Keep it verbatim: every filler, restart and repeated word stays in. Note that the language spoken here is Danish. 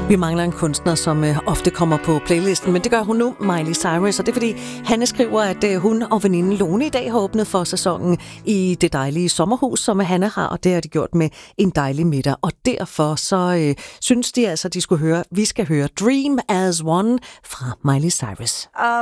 Vi mangler en kunstner, som øh, ofte kommer på playlisten, men det gør hun nu, Miley Cyrus, og det er fordi, Hanne skriver, at øh, hun og veninden Lone i dag har åbnet for sæsonen i det dejlige sommerhus, som Hanne har, og det har de gjort med en dejlig middag, og derfor så øh, synes de altså, de skulle høre, vi skal høre Dream as One fra Miley Cyrus.